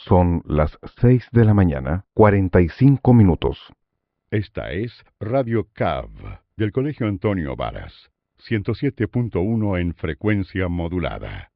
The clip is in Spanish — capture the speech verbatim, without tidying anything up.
Son las seis de la mañana, cuarenta y cinco minutos. Esta es Radio C A V, del Colegio Antonio Varas, ciento siete punto uno en frecuencia modulada.